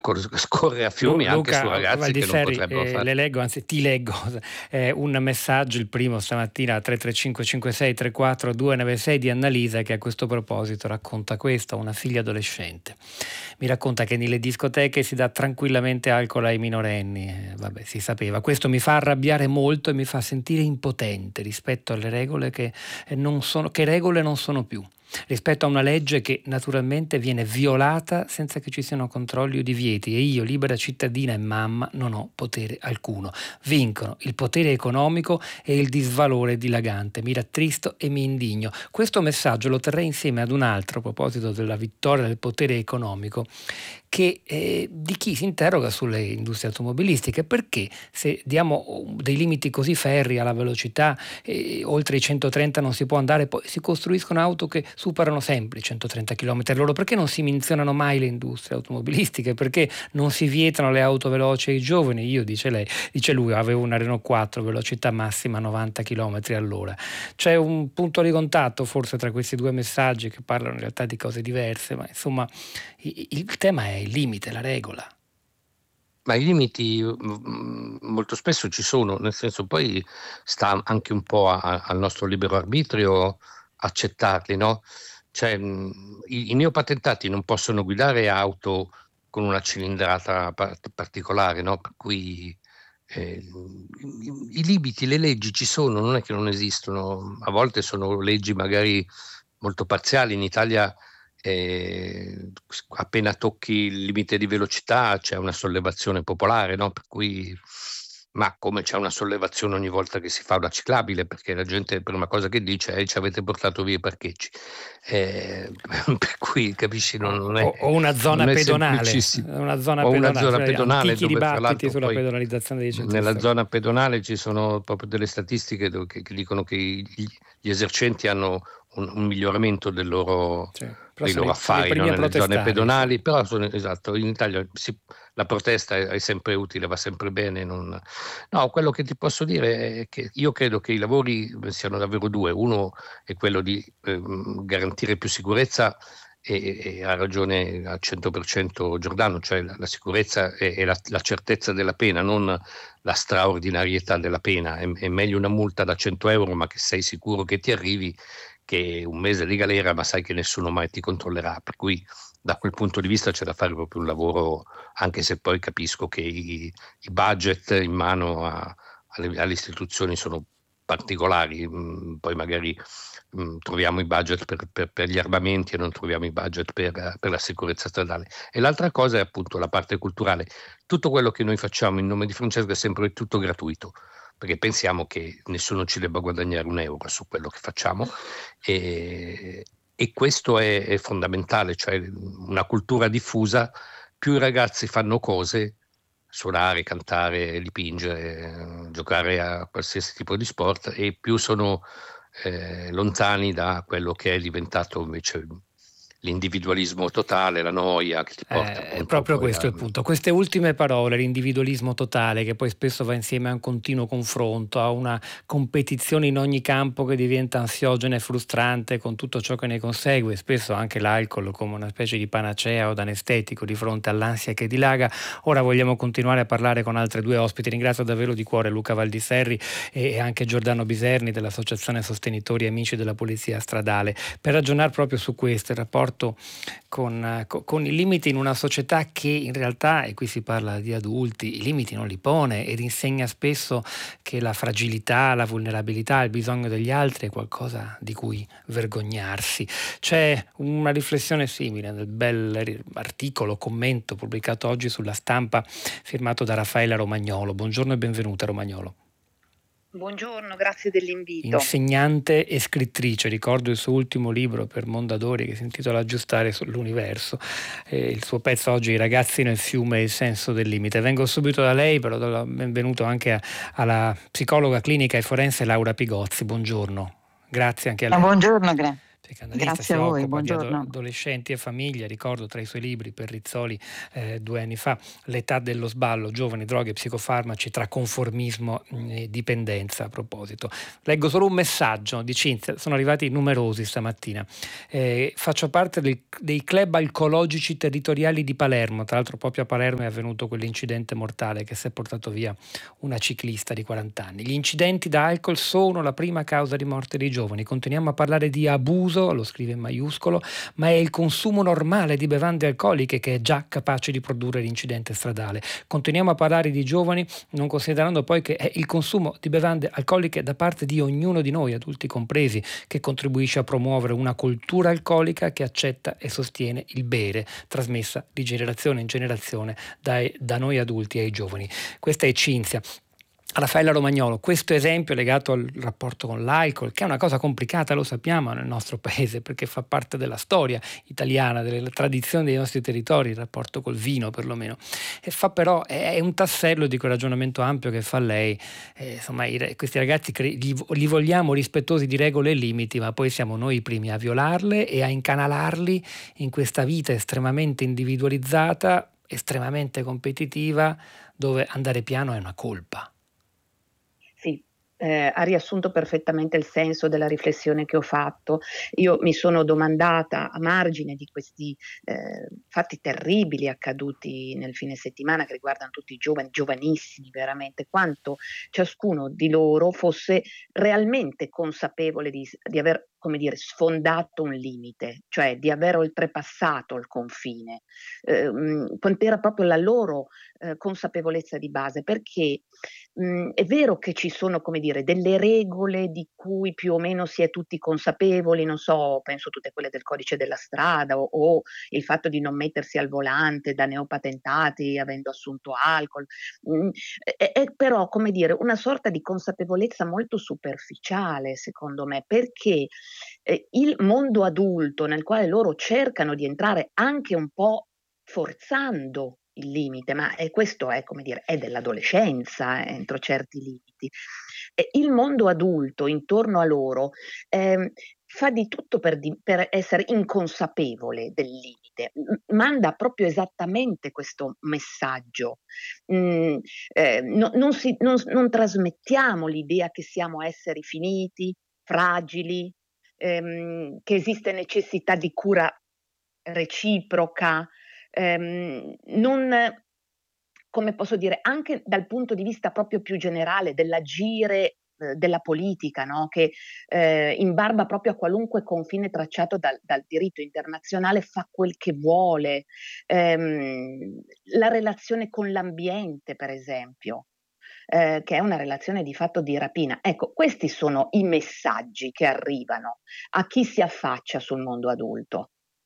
scorre a fiumi anche su Luca ragazzi che non Valdiseri, potrebbero fare. le leggo, anzi ti leggo un messaggio, il primo stamattina a 335 56 34 296 di Annalisa, che a questo proposito racconta questo: una figlia adolescente. Mi racconta che nelle discoteche si dà tranquillamente alcol ai minorenni. Vabbè, si sapeva. Questo mi fa arrabbiare molto e mi fa sentire impotente rispetto alle regole che regole non sono più. Rispetto a una legge che naturalmente viene violata senza che ci siano controlli o divieti, e io, libera cittadina e mamma, non ho potere alcuno. Vincono il potere economico e il disvalore dilagante. Mi rattristo e mi indigno. Questo messaggio lo terrei insieme ad un altro a proposito della vittoria del potere economico, che di chi si interroga sulle industrie automobilistiche. Perché se diamo dei limiti così ferri alla velocità, oltre i 130 non si può andare, poi si costruiscono auto che superano sempre i 130 km/h? Perché non si menzionano mai le industrie automobilistiche? Perché non si vietano le auto veloci ai giovani? Io, dice lui, avevo una Renault 4, velocità massima 90 km/h. C'è un punto di contatto forse tra questi due messaggi, che parlano in realtà di cose diverse, ma insomma il tema è il limite, la regola. Ma i limiti molto spesso ci sono, nel senso, poi sta anche un po' al nostro libero arbitrio accettarli, no? Cioè, i neopatentati non possono guidare auto con una cilindrata particolare, no? Per cui i limiti, le leggi ci sono, non è che non esistono. A volte sono leggi magari molto parziali. In Italia appena tocchi il limite di velocità c'è una sollevazione popolare, no? Per cui, ma come c'è una sollevazione ogni volta che si fa una ciclabile, perché la gente, per una cosa che dice, ci avete portato via i parcheggi, per cui capisci, non è, o una zona non è pedonale, semplicissimo. O una zona pedonale antichi dove, fra dibattiti l'altro, sulla poi pedonalizzazione dei centri nella storici. zona pedonale ci sono proprio delle statistiche che dicono che gli esercenti hanno un miglioramento dei loro Però sono i affari, no? primi a Nelle zone protestare, sì. pedonali, però esatto, in Italia la protesta è sempre utile, va sempre bene. No, quello che ti posso dire è che io credo che i lavori siano davvero due. Uno è quello di garantire più sicurezza, e ha ragione al 100% Giordano, cioè la sicurezza e la certezza della pena, non la straordinarietà della pena. È meglio una multa da 100 euro, ma che sei sicuro che ti arrivi, che un mese di galera, ma sai che nessuno mai ti controllerà. Per cui da quel punto di vista c'è da fare proprio un lavoro, anche se poi capisco che i budget in mano alle istituzioni sono particolari. Poi magari troviamo i budget per gli armamenti e non troviamo i budget per la sicurezza stradale. E l'altra cosa è appunto la parte culturale. Tutto quello che noi facciamo in nome di Francesco è sempre tutto gratuito, perché pensiamo che nessuno ci debba guadagnare un euro su quello che facciamo, e questo è fondamentale, cioè una cultura diffusa. Più i ragazzi fanno cose, suonare, cantare, dipingere, giocare a qualsiasi tipo di sport, e più sono lontani da quello che è diventato invece l'individualismo totale, la noia che ti porta È appunto proprio poi questo il punto. Queste ultime parole, l'individualismo totale, che poi spesso va insieme a un continuo confronto, a una competizione in ogni campo che diventa ansiogena e frustrante, con tutto ciò che ne consegue, spesso anche l'alcol come una specie di panacea o d'anestetico di fronte all'ansia che dilaga. Ora vogliamo continuare a parlare con altre due ospiti. Ringrazio davvero di cuore Luca Valdiserri e anche Giordano Biserni dell'Associazione Sostenitori Amici della Polizia Stradale, per ragionare proprio su questo, il rapporto con i limiti in una società che in realtà, e qui si parla di adulti, i limiti non li pone ed insegna spesso che la fragilità, la vulnerabilità, il bisogno degli altri è qualcosa di cui vergognarsi. C'è una riflessione simile nel bel articolo, commento pubblicato oggi sulla Stampa, firmato da Raffaella Romagnolo. Buongiorno e benvenuta, Romagnolo. Buongiorno, grazie dell'invito. Insegnante e scrittrice, ricordo il suo ultimo libro per Mondadori che si intitola Aggiustare sull'universo, il suo pezzo oggi I ragazzi nel fiume e il senso del limite. Vengo subito da lei, però do il benvenuto anche alla psicologa clinica e forense Laura Pigozzi. Buongiorno, grazie anche a lei. Buongiorno, psicanalista, si Grazie a voi, occupa di buongiorno. adolescenti e famiglia. Ricordo tra i suoi libri per Rizzoli 2 anni fa L'età dello sballo, giovani, droghe, psicofarmaci tra conformismo e dipendenza. A proposito, leggo solo un messaggio di Cinzia, sono arrivati numerosi stamattina. Faccio parte dei club alcologici territoriali di Palermo, tra l'altro proprio a Palermo è avvenuto quell'incidente mortale che si è portato via una ciclista di 40 anni. Gli incidenti da alcol sono la prima causa di morte dei giovani. Continuiamo a parlare di abuso, lo scrive in maiuscolo, ma è il consumo normale di bevande alcoliche che è già capace di produrre l'incidente stradale. Continuiamo a parlare di giovani, non considerando poi che è il consumo di bevande alcoliche da parte di ognuno di noi, adulti compresi, che contribuisce a promuovere una cultura alcolica che accetta e sostiene il bere, trasmessa di generazione in generazione da noi adulti ai giovani. Questa è Cinzia. Raffaella Romagnolo, questo esempio legato al rapporto con l'alcol, che è una cosa complicata, lo sappiamo nel nostro paese, perché fa parte della storia italiana, delle tradizioni dei nostri territori, il rapporto col vino perlomeno, e fa però, è un tassello di quel ragionamento ampio che fa lei. Insomma, questi ragazzi li vogliamo rispettosi di regole e limiti, ma poi siamo noi i primi a violarle e a incanalarli in questa vita estremamente individualizzata, estremamente competitiva, dove andare piano è una colpa. Sì, ha riassunto perfettamente il senso della riflessione che ho fatto. Io mi sono domandata, a margine di questi fatti terribili accaduti nel fine settimana, che riguardano tutti i giovani, giovanissimi veramente, quanto ciascuno di loro fosse realmente consapevole di aver, come dire, sfondato un limite, cioè di aver oltrepassato il confine, quant'era proprio la loro consapevolezza di base, perché è vero che ci sono, come dire, delle regole di cui più o meno si è tutti consapevoli, non so, penso tutte quelle del codice della strada o il fatto di non mettersi al volante da neopatentati avendo assunto alcol. È però, come dire, una sorta di consapevolezza molto superficiale, secondo me, perché il mondo adulto nel quale loro cercano di entrare anche un po' forzando il limite, ma questo è, come dire, è dell'adolescenza, entro certi limiti. Il mondo adulto intorno a loro fa di tutto per essere inconsapevole del limite, manda proprio esattamente questo messaggio. Non trasmettiamo l'idea che siamo esseri finiti, fragili, che esiste necessità di cura reciproca, non, come posso dire, anche dal punto di vista proprio più generale dell'agire, della politica, no, che, in barba proprio a qualunque confine tracciato dal diritto internazionale fa quel che vuole. La relazione con l'ambiente, per esempio, che è una relazione di fatto di rapina. Ecco, questi sono i messaggi che arrivano a chi si affaccia sul mondo adulto.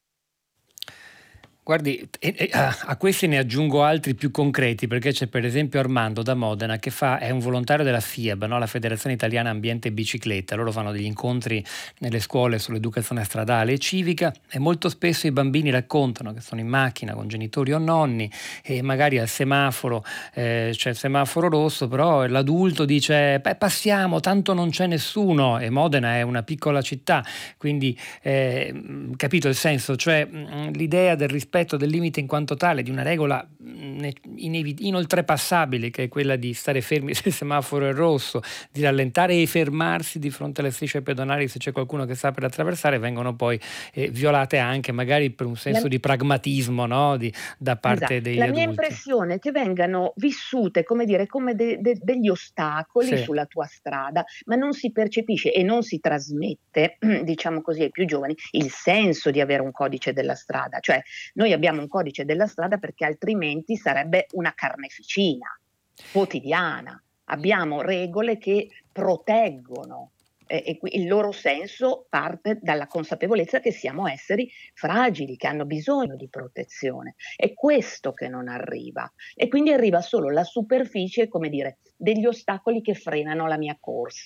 Guardi, a questi ne aggiungo altri più concreti, perché c'è per esempio Armando da Modena che è un volontario della FIAB, no? La Federazione Italiana Ambiente e Bicicletta. Loro fanno degli incontri nelle scuole sull'educazione stradale e civica e molto spesso i bambini raccontano che sono in macchina con genitori o nonni e magari al semaforo c'è il semaforo rosso, però l'adulto dice passiamo, tanto non c'è nessuno, e Modena è una piccola città, quindi capito il senso, cioè l'idea del rispetto del limite in quanto tale, di una regola inoltrepassabile, che è quella di stare fermi se il semaforo è rosso, di rallentare e fermarsi di fronte alle strisce pedonali se c'è qualcuno che sta per attraversare, vengono poi violate anche magari per un senso di pragmatismo, no? Da parte degli La adulti. mia impressione è che vengano vissute, come dire, come degli ostacoli sulla tua strada, ma non si percepisce e non si trasmette, diciamo così, ai più giovani il senso di avere un codice della strada. Cioè, noi abbiamo un codice della strada perché altrimenti sarebbe una carneficina quotidiana. Abbiamo regole che proteggono e il loro senso parte dalla consapevolezza che siamo esseri fragili, che hanno bisogno di protezione. È questo che non arriva. E quindi arriva solo la superficie, come dire, degli ostacoli che frenano la mia corsa.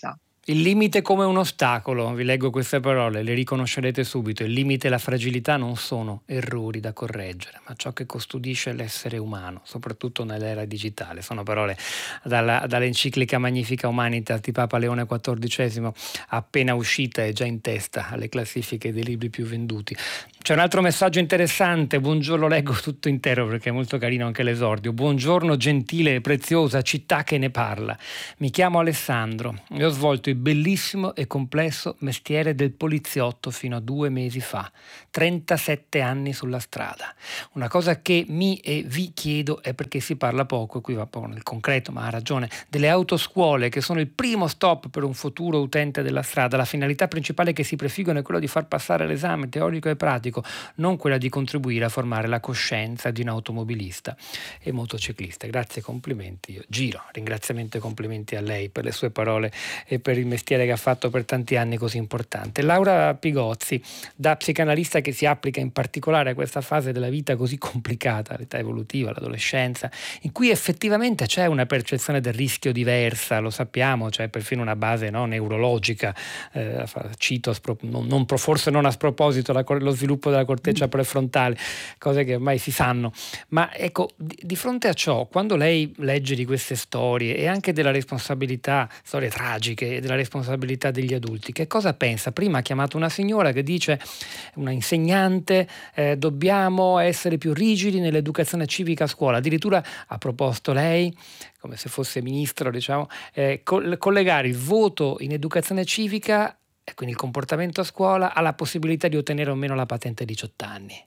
Il limite come un ostacolo, vi leggo queste parole, le riconoscerete subito. Il limite e la fragilità non sono errori da correggere, ma ciò che custodisce l'essere umano, soprattutto nell'era digitale. Sono parole dall'enciclica Magnifica Humanitas di Papa Leone XIV, appena uscita e già in testa alle classifiche dei libri più venduti. C'è un altro messaggio interessante, buongiorno, leggo tutto intero perché è molto carino anche l'esordio. Buongiorno gentile e preziosa città che ne parla. Mi chiamo Alessandro e ho svolto il bellissimo e complesso mestiere del poliziotto fino a 2 mesi fa. 37 anni sulla strada. Una cosa che mi e vi chiedo è perché si parla poco, qui va poco nel concreto, ma ha ragione, delle autoscuole che sono il primo stop per un futuro utente della strada. La finalità principale che si prefiggono è quella di far passare l'esame teorico e pratico, non quella di contribuire a formare la coscienza di un automobilista e motociclista. Grazie, complimenti. Io giro, ringraziamento e complimenti a lei per le sue parole e per il mestiere che ha fatto per tanti anni così importante. Laura Pigozzi, da psicanalista che si applica in particolare a questa fase della vita così complicata, l'età evolutiva, l'adolescenza, in cui effettivamente c'è una percezione del rischio diversa, lo sappiamo, c'è perfino una base neurologica, cito forse non a sproposito lo sviluppo della corteccia prefrontale, cose che ormai si sanno, ma ecco, di fronte a ciò, quando lei legge di queste storie e anche della responsabilità, storie tragiche, e della responsabilità degli adulti, che cosa pensa? Prima ha chiamato una signora che dice, una insegnante, dobbiamo essere più rigidi nell'educazione civica a scuola, addirittura ha proposto lei, come se fosse ministro, diciamo, collegare il voto in educazione civica e quindi il comportamento a scuola alla possibilità di ottenere o meno la patente a 18 anni.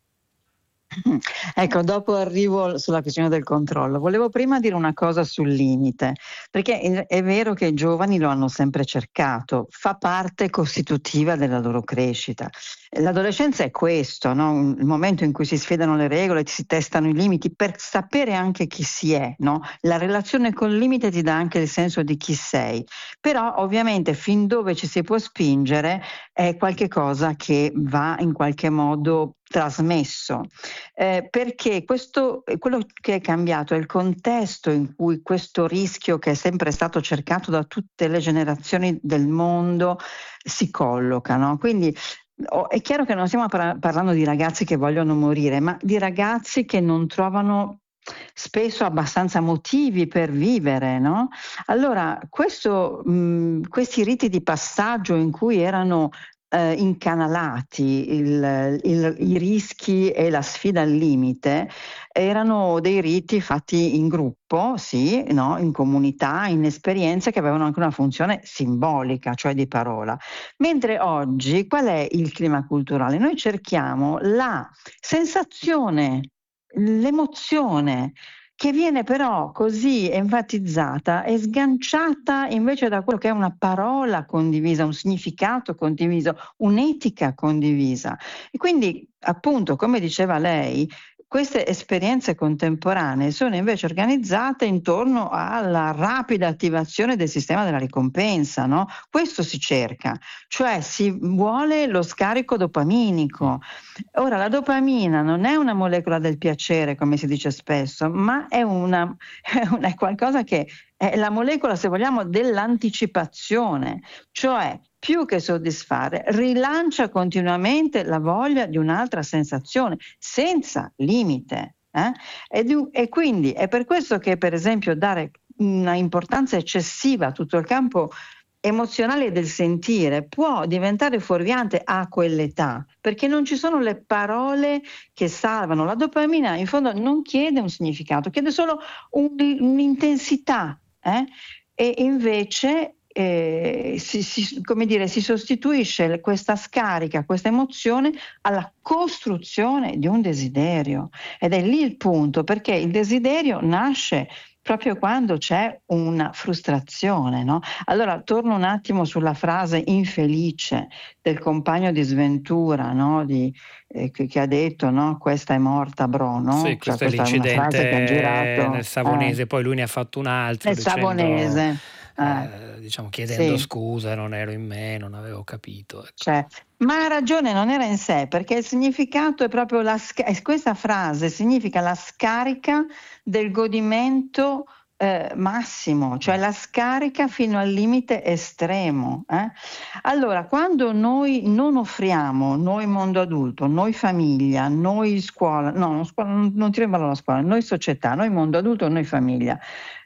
Ecco, dopo arrivo sulla questione del controllo. Volevo prima dire una cosa sul limite, perché è vero che i giovani lo hanno sempre cercato, fa parte costitutiva della loro crescita. L'adolescenza è questo, no? Il momento in cui si sfidano le regole, si testano i limiti per sapere anche chi si è, no? La relazione col limite ti dà anche il senso di chi sei, però ovviamente fin dove ci si può spingere è qualche cosa che va in qualche modo trasmesso, perché quello che è cambiato è il contesto in cui questo rischio, che è sempre stato cercato da tutte le generazioni del mondo, si colloca, no? Quindi è chiaro che non stiamo parlando di ragazzi che vogliono morire, ma di ragazzi che non trovano spesso abbastanza motivi per vivere, no? Allora, questi riti di passaggio in cui erano incanalati i rischi e la sfida al limite, erano dei riti fatti in gruppo, sì, no? In comunità, in esperienze che avevano anche una funzione simbolica, cioè di parola. Mentre oggi qual è il clima culturale? Noi cerchiamo la sensazione, l'emozione, che viene però così enfatizzata e sganciata invece da quello che è una parola condivisa, un significato condiviso, un'etica condivisa. E quindi, appunto, come diceva lei, queste esperienze contemporanee sono invece organizzate intorno alla rapida attivazione del sistema della ricompensa, no? Questo si cerca, cioè si vuole lo scarico dopaminico. Ora, la dopamina non è una molecola del piacere, come si dice spesso, ma è qualcosa che è la molecola, se vogliamo, dell'anticipazione, cioè più che soddisfare, rilancia continuamente la voglia di un'altra sensazione, senza limite. E quindi è per questo che, per esempio, dare una importanza eccessiva a tutto il campo emozionale del sentire può diventare fuorviante a quell'età, perché non ci sono le parole che salvano. La dopamina in fondo non chiede un significato, chiede solo un'intensità, e invece si sostituisce questa scarica, questa emozione alla costruzione di un desiderio, ed è lì il punto, perché il desiderio nasce proprio quando c'è una frustrazione, no? Allora torno un attimo sulla frase infelice del compagno di sventura, no? Che ha detto, no? Questa è morta, bro, no? Sì, questo è questa è una frase che ha girato nel Savonese, poi lui ne ha fatto un altro nel Savonese. diciamo chiedendo Sì. scusa, non ero in me, non avevo capito. Ecco. Cioè, ma ha ragione, non era in sé, perché il significato è proprio questa frase significa la scarica del godimento massimo, cioè la scarica fino al limite estremo. Allora, quando noi non offriamo, noi mondo adulto, noi famiglia, noi scuola, non tiro in ballo la scuola, noi società, noi mondo adulto, noi famiglia,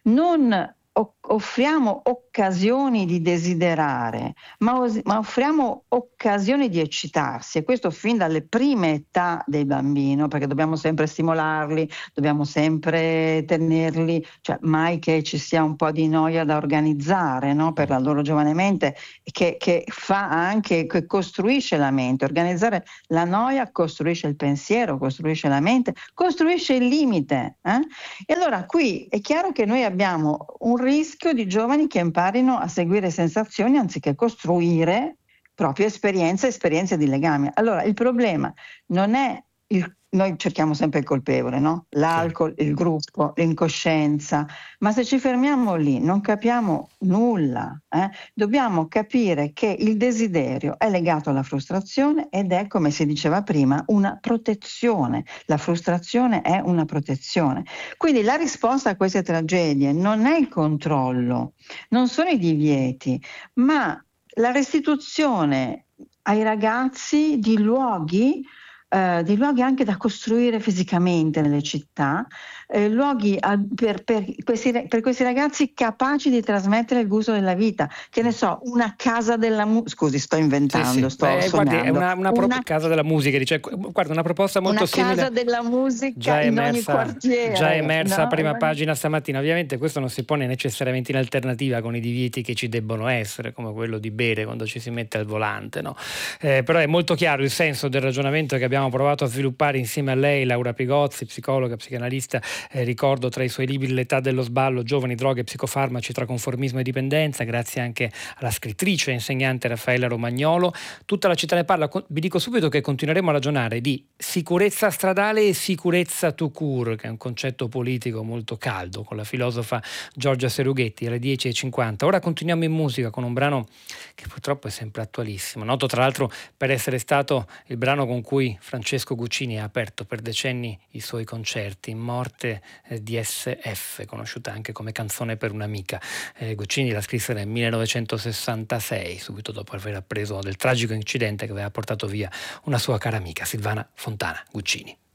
non offriamo occasioni di desiderare, ma offriamo occasioni di eccitarsi, e questo fin dalle prime età dei bambini, perché dobbiamo sempre stimolarli, dobbiamo sempre tenerli, cioè mai che ci sia un po' di noia da organizzare, no? Per la loro giovane mente, che fa anche, che costruisce la mente. Organizzare la noia costruisce il pensiero, costruisce la mente, costruisce il limite. E allora qui è chiaro che noi abbiamo un rischio di giovani che imparino a seguire sensazioni anziché costruire proprio esperienze di legame. Allora il problema non è noi cerchiamo sempre il colpevole, no? L'alcol, il gruppo, l'incoscienza, ma se ci fermiamo lì non capiamo nulla. Dobbiamo capire che il desiderio è legato alla frustrazione ed è, come si diceva prima, una protezione. La frustrazione è una protezione. Quindi la risposta a queste tragedie non è il controllo, non sono i divieti, ma la restituzione ai ragazzi di luoghi anche da costruire fisicamente nelle città, luoghi per questi ragazzi capaci di trasmettere il gusto della vita, che ne so, una casa della musica, scusi, sto inventando, Sì. sto sognando. Guardi, una casa della musica, dice, guarda, una proposta molto simile. Una casa della musica in ogni quartiere. Già emersa a prima No? pagina stamattina. Ovviamente questo non si pone necessariamente in alternativa con i divieti che ci debbono essere, come quello di bere quando ci si mette al volante, no? Però è molto chiaro il senso del ragionamento che abbiamo provato a sviluppare insieme a lei, Laura Pigozzi, psicologa, psicanalista, ricordo tra i suoi libri L'età dello sballo, giovani, droghe, psicofarmaci tra conformismo e dipendenza, grazie anche alla scrittrice e insegnante Raffaella Romagnolo. Tutta la città ne parla. Vi dico subito che continueremo a ragionare di sicurezza stradale e sicurezza tout court, che è un concetto politico molto caldo, con la filosofa Giorgia Serughetti, alle 10:50. Ora continuiamo in musica con un brano che purtroppo è sempre attualissimo, noto tra l'altro per essere stato il brano con cui Francesco Guccini ha aperto per decenni i suoi concerti, Morte di SF, conosciuta anche come Canzone per un'amica. Guccini la scrisse nel 1966, subito dopo aver appreso del tragico incidente che aveva portato via una sua cara amica, Silvana Fontana Guccini.